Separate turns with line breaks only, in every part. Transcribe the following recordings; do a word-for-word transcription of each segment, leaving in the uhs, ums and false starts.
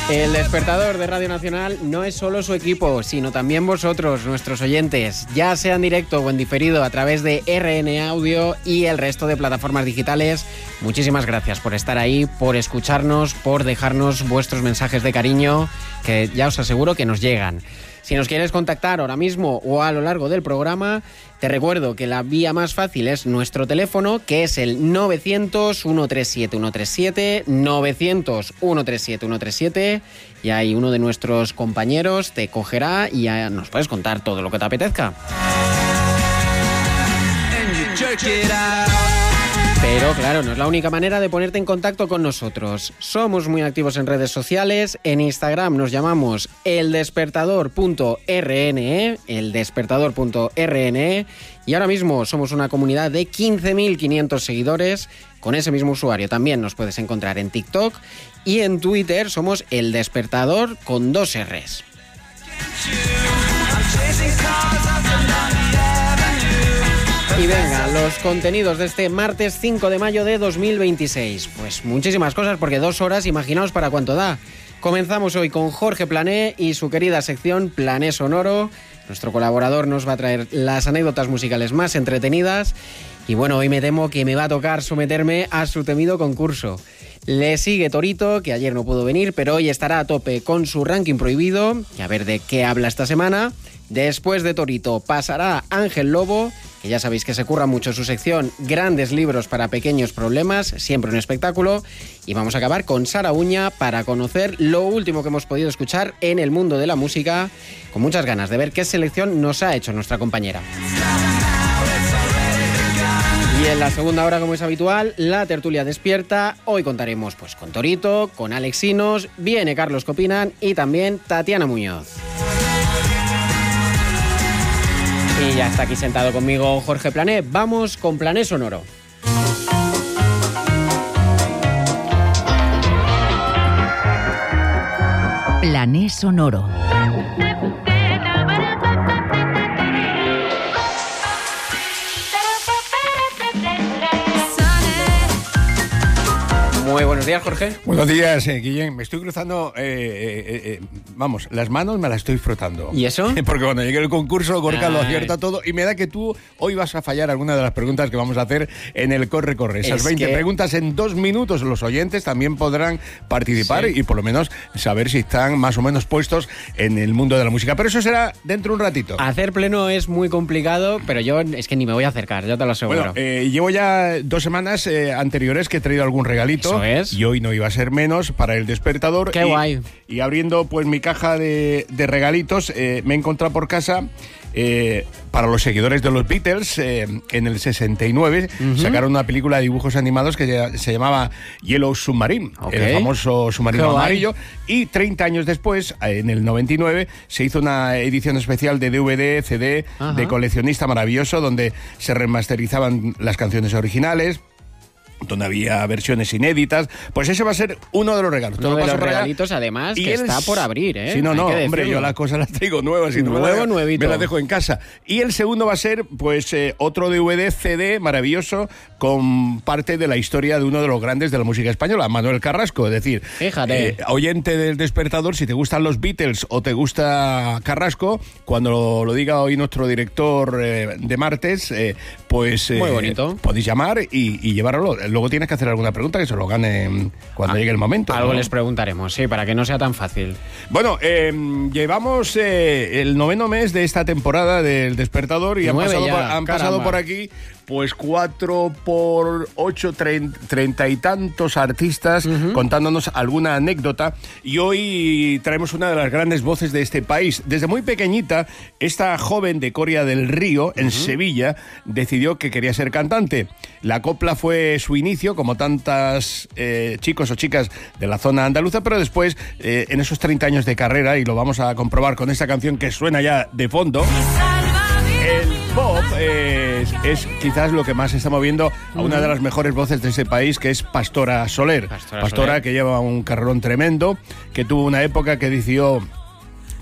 El despertador de Radio Nacional no es solo su equipo, sino también vosotros, nuestros oyentes, ya sea en directo o en diferido a través de R N Audio y el resto de plataformas digitales. Muchísimas gracias por estar ahí, por escucharnos, por dejarnos vuestros mensajes de cariño, que ya os aseguro que nos llegan. Si nos quieres contactar ahora mismo o a lo largo del programa, te recuerdo que la vía más fácil es nuestro teléfono, que es el novecientos, ciento treinta y siete, ciento treinta y siete, novecientos, ciento treinta y siete, ciento treinta y siete, y ahí uno de nuestros compañeros te cogerá y ya nos puedes contar todo lo que te apetezca. Pero claro, no es la única manera de ponerte en contacto con nosotros. Somos muy activos en redes sociales. En Instagram nos llamamos eldespertador punto r n e, eldespertador punto r n e, y ahora mismo somos una comunidad de quince mil quinientos seguidores. Con ese mismo usuario también nos puedes encontrar en TikTok, y en Twitter somos El Despertador con dos R's. Y venga, los contenidos de este martes cinco de mayo de dos mil veintiséis. Pues muchísimas cosas, porque dos horas, imaginaos para cuánto da. Comenzamos hoy con Jorge Plané y su querida sección Plané Sonoro. Nuestro colaborador nos va a traer las anécdotas musicales más entretenidas. Y bueno, hoy me temo que me va a tocar someterme a su temido concurso. Le sigue Torito, que ayer no pudo venir, pero hoy estará a tope con su ranking prohibido. Y a ver de qué habla esta semana. Después de Torito pasará Ángel Lobo, que ya sabéis que se curra mucho su sección Grandes libros para pequeños problemas, siempre un espectáculo. Y vamos a acabar con Sara Uña para conocer lo último que hemos podido escuchar en el mundo de la música, con muchas ganas de ver qué selección nos ha hecho nuestra compañera. Y en la segunda hora, como es habitual, la tertulia despierta. Hoy contaremos pues con Torito, con Alexinos, viene Carlos Copinan y también Tatiana Muñoz. Y ya está aquí sentado conmigo Jorge Plané. Vamos con Plané Sonoro.
Plané Sonoro.
Muy buenos días, Jorge.
Buenos días, eh, Guillén. Me estoy cruzando, eh, eh, eh, vamos, las manos me las estoy frotando.
¿Y eso?
Porque cuando llegue el concurso, Gorka
Ay.
lo acierta todo, y me da que tú hoy vas a fallar alguna de las preguntas que vamos a hacer en el Corre Corre. Esas
Es
veinte
que...
preguntas en dos minutos, los oyentes también podrán participar, sí, y por lo menos saber si están más o menos puestos en el mundo de la música. Pero eso será dentro de un ratito.
Hacer pleno es muy complicado, pero yo es que ni me voy a acercar, ya te lo aseguro.
Bueno, eh, llevo ya dos semanas eh, anteriores que he traído algún regalito.
Eso es.
Y hoy no iba a ser menos para el despertador.
¡Qué
y,
guay!
Y abriendo pues mi caja de, de regalitos, eh, me he encontrado por casa... Eh, para los seguidores de los Beatles, eh, en el sesenta y nueve uh-huh. sacaron una película de dibujos animados que se llamaba Yellow Submarine, okay, el famoso submarino amarillo, y treinta años después, en el noventa y nueve, se hizo una edición especial de D V D, C D, uh-huh, de coleccionista maravilloso, donde se remasterizaban las canciones originales, donde había versiones inéditas. Pues ese va a ser uno de los regalos.
Uno de los regalitos, además, que el... está por abrir, ¿eh?
Sí, no, no, hombre, yo las cosas las traigo nuevas y
Nuevo,
no me, la,
nuevito.
me las dejo en casa. Y el segundo va a ser, pues, eh, otro D V D, C D maravilloso con parte de la historia de uno de los grandes de la música española, Manuel Carrasco. Es decir,
fíjate,
eh, oyente del despertador, si te gustan los Beatles o te gusta Carrasco, cuando lo, lo diga hoy nuestro director eh, de martes, eh, pues eh,
muy bonito,
podéis llamar y, y llevarlo. Luego tienes que hacer alguna pregunta que se lo gane cuando ah, llegue el momento.
Algo, ¿no?,
les
preguntaremos, sí, para que no sea tan fácil.
Bueno, eh, llevamos eh, el noveno mes de esta temporada del Despertador y han, pasado
ya,
por, han pasado por aquí pues cuatro por ocho, treinta y tantos artistas uh-huh. contándonos alguna anécdota, y hoy traemos una de las grandes voces de este país. Desde muy pequeñita, esta joven de Coria del Río, en uh-huh. Sevilla, decidió que quería ser cantante. La copla fue su inicio, como tantas eh, chicos o chicas de la zona andaluza, pero después, eh, en esos treinta años de carrera, y lo vamos a comprobar con esta canción que suena ya de fondo, el pop es, es quizás lo que más está moviendo a una de las mejores voces de ese país, que es Pastora Soler.
Pastora,
Pastora
Soler.
Que lleva un carrerón tremendo, que tuvo una época que decidió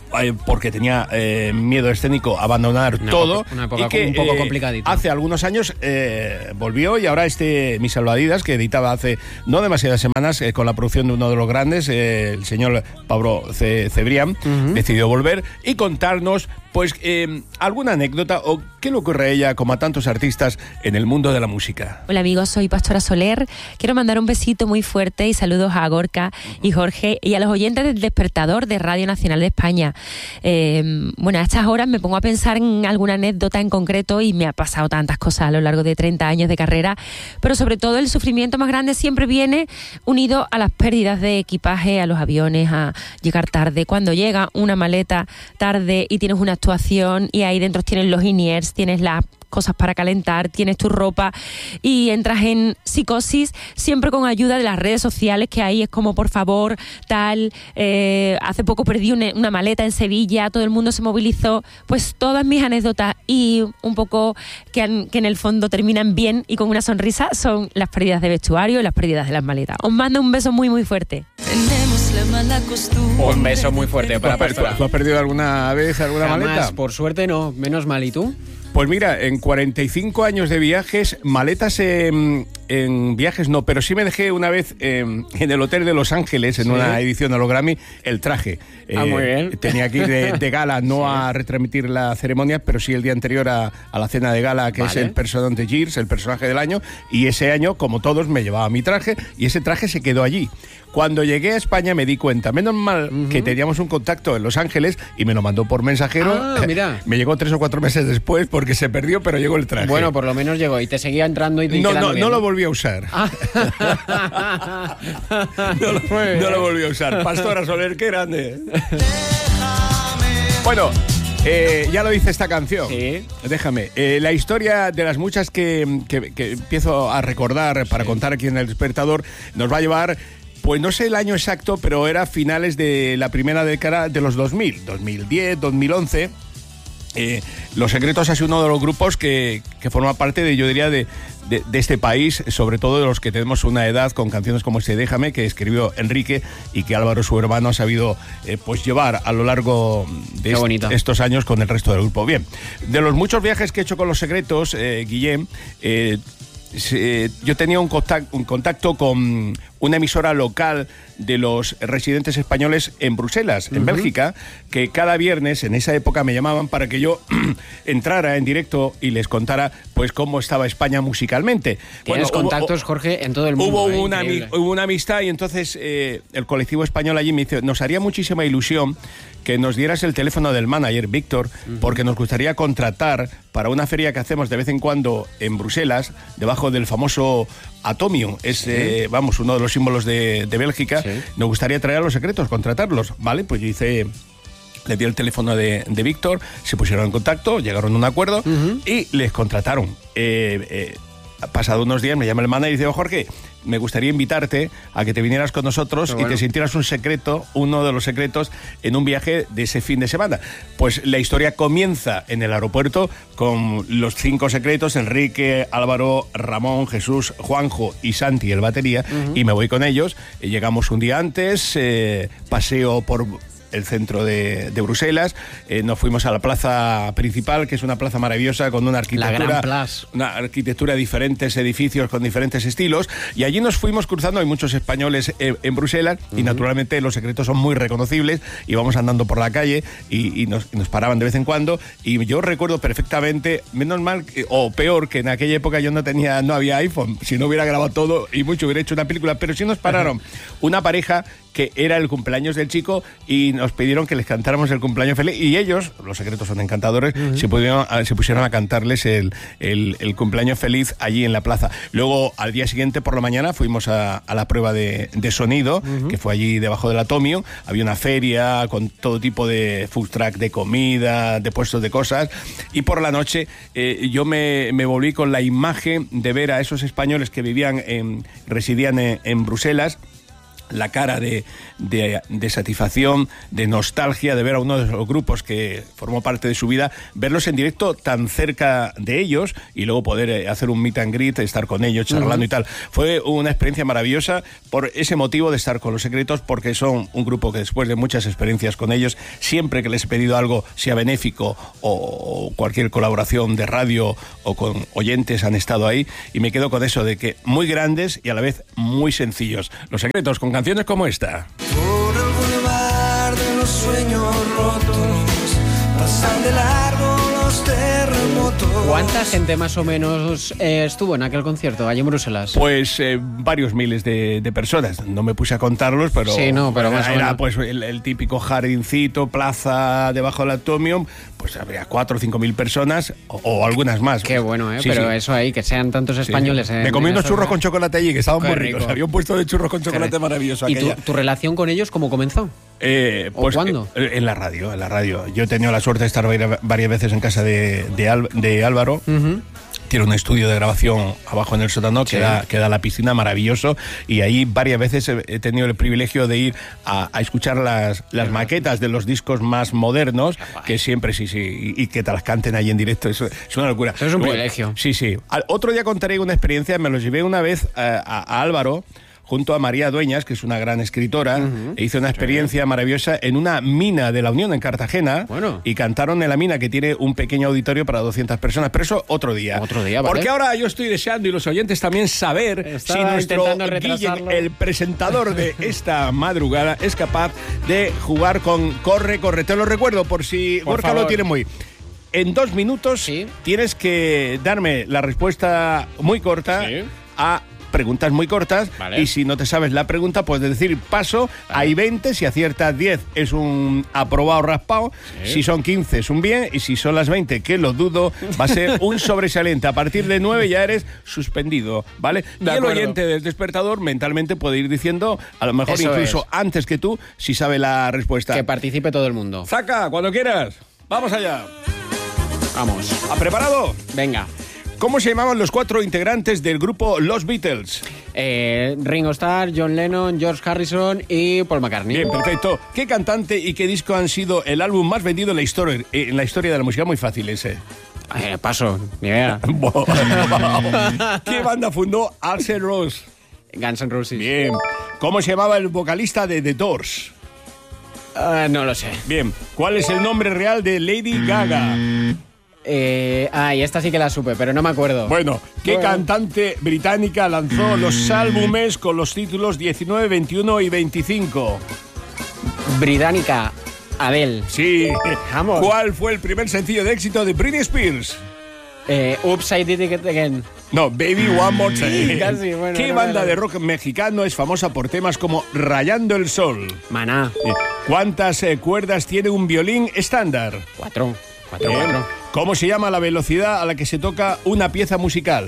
porque tenía eh, miedo escénico a abandonar
una
todo.
Época, una época
y que,
un poco
eh,
complicadita.
Hace algunos años eh, volvió y ahora este Mi Salvadidas, que editaba hace no demasiadas semanas eh, con la producción de uno de los grandes, eh, el señor Pablo Ce Cebrián, uh-huh. decidió volver y contarnos pues eh, alguna anécdota o qué le ocurre a ella, como a tantos artistas, en el mundo de la música.
Hola amigos, soy Pastora Soler. Quiero mandar un besito muy fuerte y saludos a Gorka y Jorge y a los oyentes del Despertador de Radio Nacional de España. Eh, bueno, a estas horas me pongo a pensar en alguna anécdota en concreto y me ha pasado tantas cosas a lo largo de treinta años de carrera, pero sobre todo el sufrimiento más grande siempre viene unido a las pérdidas de equipaje, a los aviones, a llegar tarde. Cuando llega una maleta tarde y tienes una actuación y ahí dentro tienes los in-ears, tienes las cosas para calentar, tienes tu ropa y entras en psicosis, siempre con ayuda de las redes sociales, que ahí es como, por favor, tal, eh, hace poco perdí una, una maleta en Sevilla, todo el mundo se movilizó, pues todas mis anécdotas y un poco que, han, que en el fondo terminan bien y con una sonrisa son las pérdidas de vestuario y las pérdidas de las maletas. Os mando un beso muy muy fuerte.
Tenemos la mala costumbre.
Un beso muy fuerte para Pastora.
¿Tú has perdido alguna vez alguna
Jamás,
maleta?
Por suerte no, menos mal. ¿Y tú?
Pues mira, en cuarenta y cinco años de viajes, maletas en, en viajes no, pero sí me dejé una vez en, en el hotel de Los Ángeles, en ¿sí? una edición de los Grammy, el traje.
Ah, eh, muy bien.
Tenía que ir de, de gala, no sí. a retransmitir la ceremonia, pero sí el día anterior a, a la cena de gala, que vale. es el personaje de Gears, el personaje del año, y ese año, como todos, me llevaba mi traje, y ese traje se quedó allí. Cuando llegué a España me di cuenta, menos mal uh-huh. que teníamos un contacto en Los Ángeles y me lo mandó por mensajero.
Ah, mira.
Me llegó tres o cuatro meses después porque se perdió, pero llegó el traje.
Bueno, por lo menos llegó y te seguía entrando y te
No, no,
bien,
no
¿no?
lo volví a usar. Ah. no, lo, no lo volví a usar. Pastora Soler, qué grande. Bueno, eh, ya lo dice esta canción.
Sí.
Déjame. Eh, la historia de las muchas que, que, que empiezo a recordar para sí. contar aquí en El Despertador nos va a llevar... Pues no sé el año exacto, pero era finales de la primera década de los dos mil, dos mil diez, dos mil once. Eh, Los Secretos ha sido uno de los grupos que, que forma parte de, yo diría, de, de, de este país, sobre todo de los que tenemos una edad, con canciones como este Déjame, que escribió Enrique y que Álvaro, su hermano, ha sabido eh, pues llevar a lo largo de est estos años con el resto del grupo. Bien, de los muchos viajes que he hecho con Los Secretos, eh, Guillem, eh, Eh, yo tenía un contacto, un contacto con una emisora local de los residentes españoles en Bruselas, en uh-huh. Bélgica, que cada viernes en esa época me llamaban para que yo entrara en directo y les contara pues cómo estaba España musicalmente.
Tienes bueno, contactos, hubo, Jorge, en todo el mundo.
Hubo,
eh,
una, hubo una amistad y entonces eh, el colectivo español allí me dice, nos haría muchísima ilusión que nos dieras el teléfono del manager, Víctor, uh-huh. porque nos gustaría contratar para una feria que hacemos de vez en cuando en Bruselas, debajo del famoso Atomium, es, sí. eh, vamos, uno de los símbolos de, de Bélgica. Sí. Nos gustaría traer a Los Secretos, contratarlos, ¿vale? Pues yo hice... Le di el teléfono de, de Víctor, se pusieron en contacto, llegaron a un acuerdo uh-huh. y les contrataron. Eh, eh, pasado unos días me llama el manager y dice, oh, Jorge, me gustaría invitarte a que te vinieras con nosotros bueno. y te sintieras un secreto, uno de los secretos, en un viaje de ese fin de semana. Pues la historia comienza en el aeropuerto con los cinco secretos, Enrique, Álvaro, Ramón, Jesús, Juanjo y Santi, el batería, uh-huh. y me voy con ellos. Llegamos un día antes, eh, paseo por... el centro de, de Bruselas, eh, nos fuimos a la plaza principal, que es una plaza maravillosa con una arquitectura,
la Gran Place.
Una arquitectura de diferentes edificios con diferentes estilos, y allí nos fuimos cruzando, hay muchos españoles en, en Bruselas, uh-huh. y naturalmente Los Secretos son muy reconocibles, y vamos andando por la calle y, y, nos, y nos paraban de vez en cuando, y yo recuerdo perfectamente, menos mal que, o peor, que en aquella época yo no tenía, no había iPhone, si no hubiera grabado todo y mucho hubiera hecho una película, pero sí nos pararon uh-huh. una pareja que era el cumpleaños del chico y nos pidieron que les cantáramos el cumpleaños feliz, y ellos, Los Secretos son encantadores, uh-huh. se, pudieron, se pusieron a cantarles el, el, el cumpleaños feliz allí en la plaza. Luego, al día siguiente por la mañana, fuimos a, a la prueba de, de sonido, uh-huh. que fue allí debajo del Atomio. Había una feria con todo tipo de food truck, de comida, de puestos de cosas, y por la noche eh, yo me, me volví con la imagen de ver a esos españoles que vivían en, residían en, en Bruselas, la cara de, de, de satisfacción, de nostalgia, de ver a uno de los grupos que formó parte de su vida, verlos en directo tan cerca de ellos y luego poder hacer un meet and greet, estar con ellos, charlando uh-huh. y tal. Fue una experiencia maravillosa por ese motivo de estar con Los Secretos, porque son un grupo que después de muchas experiencias con ellos, siempre que les he pedido algo, sea benéfico o, o cualquier colaboración de radio o con oyentes, han estado ahí, y me quedo con eso de que muy grandes y a la vez muy sencillos. Los Secretos, con canciones como esta.
Por el bulevar de los sueños rotos, pasan de largo los terremotos.
¿Cuánta gente más o menos eh, estuvo en aquel concierto allí en Bruselas?
Pues eh, varios miles de, de personas. No me puse a contarlos, pero,
sí, no, pero más
era
o menos.
Pues el, el típico jardincito, plaza debajo del Atomium, pues habría cuatro o cinco mil personas o, o algunas más.
Qué bueno, ¿eh?
Sí,
pero
sí.
eso ahí, que sean tantos españoles.
Sí, sí.
En,
me comí unos
esos...
churros con chocolate allí, que estaban
Qué
muy
rico.
ricos. Había un puesto de churros con chocolate
Qué
maravilloso.
¿Y tu,
aquella.
tu relación con ellos cómo comenzó?
Eh, pues,
¿O cuándo?
Eh, en la radio, en la radio. Yo he tenido la suerte de estar varias veces en casa de, de, Al, de Álvaro. Uh-huh. Tiene un estudio de grabación abajo en el sótano, sí. que, da, que da la piscina, maravilloso, y ahí varias veces he tenido el privilegio de ir a, a escuchar las, las maquetas de los discos más modernos, que siempre sí, sí, y, y que te las canten ahí en directo, eso es una locura.
Eso es un privilegio.
Sí, sí. Al, otro día contaré una experiencia, me los llevé una vez a, a, a Álvaro, junto a María Dueñas, que es una gran escritora, uh-huh. e hizo una experiencia sí. maravillosa en una mina de la Unión en Cartagena,
bueno.
y cantaron en la mina, que tiene un pequeño auditorio para doscientas personas, pero eso otro día.
Otro día, ¿vale?
Porque ahora yo estoy deseando, y los oyentes también, saber
Estaba
si nuestro
Guillem,
el presentador de esta madrugada, es capaz de jugar con Corre, Corre. Te lo recuerdo, por si
por
Gorka
favor.
lo tiene muy... En dos minutos ¿Sí? tienes que darme la respuesta muy corta ¿Sí? a... preguntas muy cortas, vale. y si no te sabes la pregunta puedes decir paso, vale. Hay veinte, si aciertas diez es un aprobado raspado, sí. si son quince es un bien, y si son las veinte, que lo dudo, va a ser un sobresaliente. A partir de nueve ya eres suspendido, ¿vale? De y acuerdo. El oyente del despertador mentalmente puede ir diciendo, a lo mejor Eso incluso es. antes que tú, si sabe la respuesta.
Que participe todo el mundo.
Saca, cuando quieras. Vamos allá.
Vamos.
¿Ha preparado?
Venga.
¿Cómo se llamaban los cuatro integrantes del grupo Los Beatles?
Eh, Ringo Starr, John Lennon, George Harrison y Paul McCartney.
Bien, perfecto. ¿Qué cantante y qué disco han sido el álbum más vendido en la historia, en la historia de la música? Muy fácil ese.
Eh, paso, ni idea.
¿Qué banda fundó Axl Rose?
Guns N' Roses.
Bien. ¿Cómo se llamaba el vocalista de The Doors?
Uh, no lo sé.
Bien. ¿Cuál es el nombre real de Lady Gaga?
Eh, ay, esta sí que la supe, pero no me acuerdo.
Bueno, ¿qué bueno. cantante británica lanzó los álbumes con los títulos diecinueve, veintiuno y veinticinco?
Británica, Adele.
Sí.
Vamos.
¿Cuál fue el primer sencillo de éxito de Britney Spears?
Eh, Oops, I Did It Again.
No, Baby One More Time.
Sí, casi, bueno,
¿Qué
no,
banda
no, no.
de rock mexicano es famosa por temas como Rayando el Sol?
Maná.
¿Cuántas eh, cuerdas tiene un violín estándar?
Cuatro. Cuatro,
Bien.
cuatro.
¿Cómo se llama la velocidad a la que se toca una pieza musical?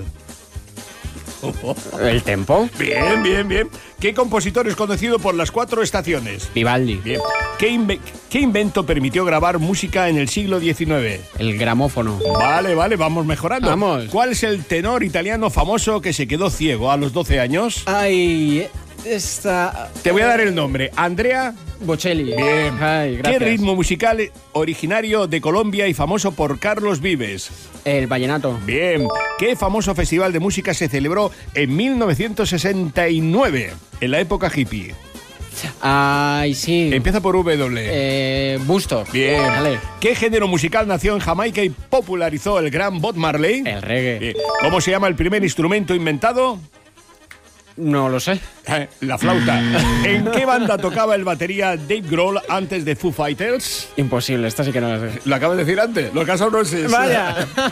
¿El tempo?
Bien, bien, bien. ¿Qué compositor es conocido por las cuatro estaciones?
Vivaldi.
Bien. ¿Qué, inve- ¿Qué invento permitió grabar música en el siglo diecinueve?
El gramófono.
Vale, vale, vamos mejorando.
Vamos.
¿Cuál es el tenor italiano famoso que se quedó ciego a los doce años?
Ay, esta...
Te voy a dar el nombre. Andrea
Bocelli.
Bien.
Ay, gracias.
¿Qué ritmo musical originario de Colombia y famoso por Carlos Vives?
El vallenato.
Bien. ¿Qué famoso festival de música se celebró en mil novecientos sesenta y nueve, en la época hippie?
Ay, sí.
Empieza por W.
Eh, Busto.
Bien.
Vale.
¿Qué género musical nació en Jamaica y popularizó el gran Bob Marley?
El reggae.
Bien. ¿Cómo se llama el primer instrumento inventado?
No lo sé.
Eh, la flauta. ¿En qué banda tocaba el batería Dave Grohl antes de Foo Fighters?
Imposible, esta sí que no la sé.
Lo acabas de decir antes. Los Guns N' Roses.
Vaya.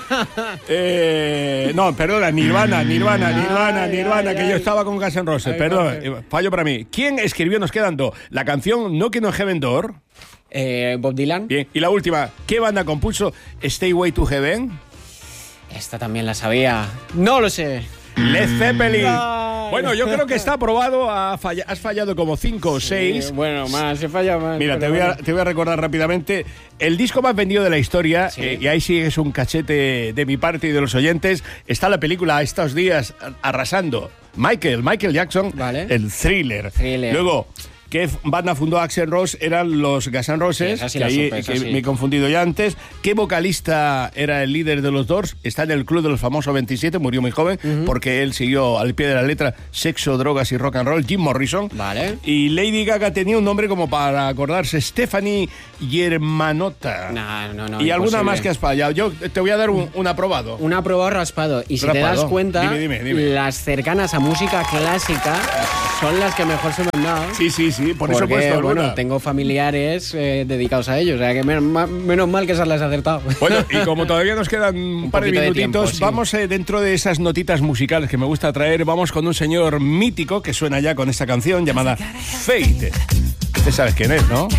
eh, no, perdona. Nirvana, Nirvana, Nirvana,
Ay,
Nirvana,
ay,
que
ay.
yo estaba con Guns N' Roses.
Ay,
Perdón,
Jorge.
eh, fallo para mí. ¿Quién escribió, nos quedan dos, la canción Knockin' on Heaven Door?
Eh, Bob Dylan.
Bien. Y la última, ¿qué banda compuso Stairway to Heaven?
Esta también la sabía. No lo sé.
Led Zeppelin.
Ay.
Bueno, yo creo que está aprobado. Ha falla, has fallado como cinco o seis.
Eh, bueno, más, he fallado más.
Mira, te voy, a, te voy a recordar rápidamente. El disco más vendido de la historia, sí. eh, y ahí sí es un cachete de mi parte y de los oyentes, está la película estos días arrasando. Michael, Michael Jackson,
vale.
el Thriller.
Thriller.
Luego, ¿qué banda fundó Axl Rose? Eran los Guns N' Roses,
sí, sí
que, ahí,
supe,
que
sí.
me he confundido ya antes. ¿Qué vocalista era el líder de los Doors? Está en el club de los famosos veintisiete, murió muy joven, uh-huh. porque él siguió al pie de la letra sexo, drogas y rock and roll, Jim Morrison.
Vale.
Y Lady Gaga tenía un nombre como para acordarse, Stephanie Germanotta.
No, no, no.
Y alguna
imposible.
más que has fallado. Yo te voy a dar un, un aprobado.
Un aprobado raspado. Y si
Raspado.
te das cuenta,
dime, dime, dime.
las cercanas a música clásica son las que mejor se me han dado.
Sí, sí, sí, por
Porque,
eso he puesto alguna.
bueno, tengo familiares eh, dedicados a ellos, o sea que menos, menos mal que esas las he acertado.
Bueno, y como todavía nos quedan un,
Un
par de
poquito de
minutitos,
tiempo, sí.
vamos eh, dentro de esas notitas musicales que me gusta traer, vamos con un señor mítico que suena ya con esta canción llamada Fate. Usted sabes quién es, ¿no?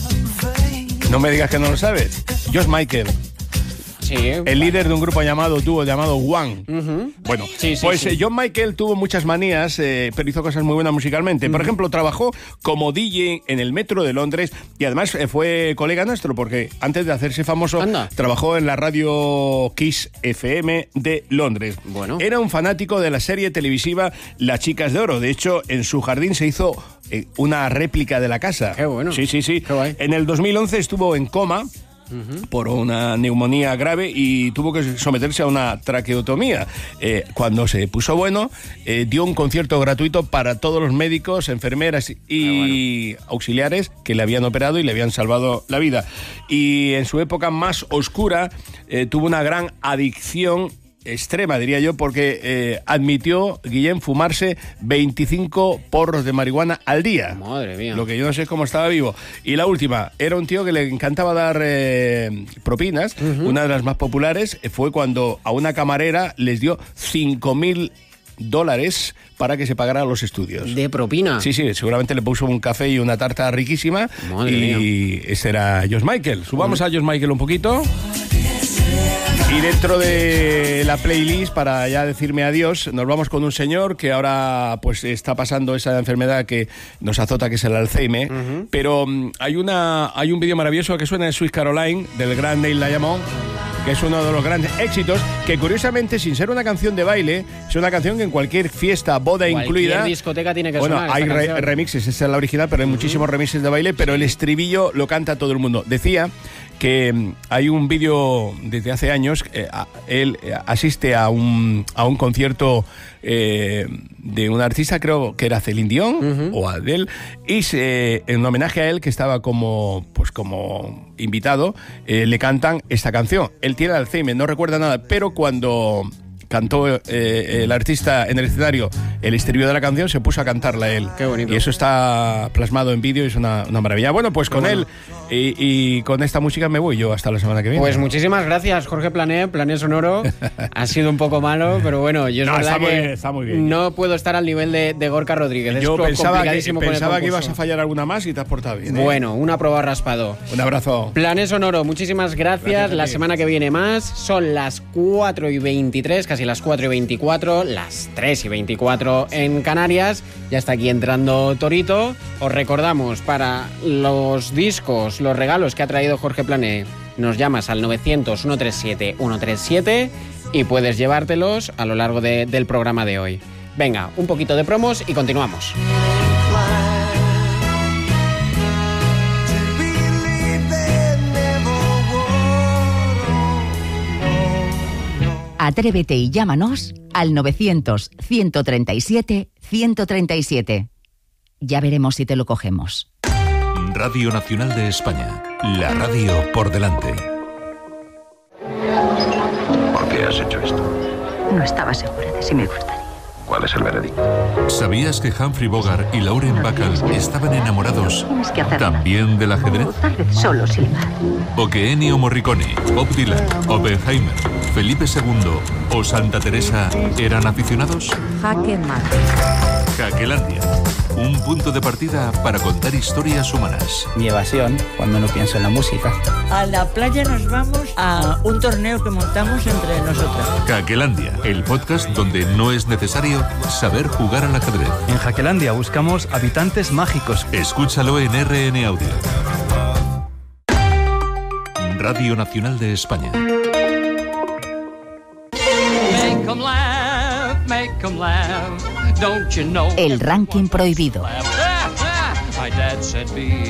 No me digas que no lo sabes. George Michael.
Sí,
el
vale.
líder de un grupo llamado dúo llamado One.
Uh-huh.
Bueno,
sí, sí,
pues
sí.
Eh, John Michael tuvo muchas manías, eh, pero hizo cosas muy buenas musicalmente. Uh-huh. Por ejemplo, trabajó como D J en el metro de Londres y además eh, fue colega nuestro porque antes de hacerse famoso
Anda.
trabajó en la radio Kiss F M de Londres.
Bueno.
Era un fanático de la serie televisiva Las Chicas de Oro. De hecho, en su jardín se hizo eh, una réplica de la casa.
Qué bueno.
Sí, sí, sí.
Qué guay.
En el dos mil once estuvo en coma. Uh-huh. Por una neumonía grave y tuvo que someterse a una traqueotomía. Eh, cuando se puso bueno, eh, dio un concierto gratuito para todos los médicos, enfermeras y bueno. auxiliares que le habían operado y le habían salvado la vida. Y en su época más oscura eh, tuvo una gran adicción extrema, diría yo, porque eh, admitió, Guillén, fumarse veinticinco porros de marihuana al día.
Madre mía.
Lo que yo no sé es cómo estaba vivo. Y la última, era un tío que le encantaba dar eh, propinas. Uh-huh. Una de las más populares fue cuando a una camarera les dio cinco mil dólares para que se pagara los estudios.
¿De propina?
Sí, sí, seguramente le puso un café y una tarta riquísima.
Madre
y
mía.
ese era George Michael. Subamos uh-huh. a George Michael un poquito. Y dentro de la playlist, para ya decirme adiós, nos vamos con un señor que ahora pues está pasando esa enfermedad que nos azota, que es el Alzheimer. Uh-huh. Pero um, hay una hay un vídeo maravilloso que suena de Sweet Caroline, del gran Neil Diamond, que es uno de los grandes éxitos, que curiosamente, sin ser una canción de baile, es una canción que en cualquier fiesta, boda
cualquier
incluida...
discoteca tiene que
bueno,
sonar.
hay
esta
re-
canción.
remixes, esa es la original, pero hay uh-huh. muchísimos remixes de baile, pero el estribillo lo canta todo el mundo. Decía que um, hay un vídeo desde hace años, eh, a, él eh, asiste a un, a un concierto eh, de un artista, creo que era Celine Dion uh-huh. o Adele, y se, en homenaje a él, que estaba como, pues como invitado, eh, le cantan esta canción. Él tiene Alzheimer, no recuerda nada, pero cuando cantó eh, el artista en el escenario el estribillo de la canción, se puso a cantarla él.
Qué bonito.
Y eso está plasmado en vídeo y es una, una maravilla. Bueno, pues con
bueno.
él y, y con esta música me voy yo hasta la semana que viene.
Pues muchísimas gracias, Jorge Plané, Plané Sonoro. Ha sido un poco malo, pero bueno, yo es
No,
verdad
está muy
que
bien, está muy bien.
no puedo estar al nivel de, de Gorka Rodríguez.
Yo
es
pensaba, que,
complicadísimo con el
pensaba que
concurso.
ibas a fallar alguna más y te has portado bien. ¿eh?
Bueno, un aprobado raspado.
Un abrazo.
Plané Sonoro, muchísimas gracias.
Gracias a
la
ti.
semana que viene más. Son las cuatro y veintitrés, casi las cuatro y veinticuatro, las tres y veinticuatro en Canarias. Ya está aquí entrando Torito. Os recordamos, para los discos, los regalos que ha traído Jorge Plané, nos llamas al novecientos, ciento treinta y siete, ciento treinta y siete y puedes llevártelos a lo largo de, del programa de hoy. Venga, un poquito de promos y continuamos.
Atrévete y llámanos al novecientos, ciento treinta y siete, ciento treinta y siete. Ya veremos si te lo cogemos.
Radio Nacional de España. La radio por delante.
¿Por qué has hecho esto?
No estaba segura de si me gustaría.
¿Cuál es el veredicto?
¿Sabías que Humphrey Bogart y Lauren Bacall estaban enamorados
Tienes que hacerlo.
también del ajedrez?
O tal vez solo silbar.
¿O que Ennio Morricone, Bob Dylan, Oppenheimer, Felipe segundo o Santa Teresa eran aficionados?
Jaque mate.
Jaquelandia. Un punto de partida para contar historias humanas.
Mi evasión cuando no pienso en la música.
A la playa nos vamos a un torneo que montamos entre nosotros.
Jaquelandia, el podcast donde no es necesario saber jugar al ajedrez.
En Jaquelandia buscamos habitantes mágicos.
Escúchalo en R N Audio. Radio Nacional de España.
El ranking prohibido.
My dad said be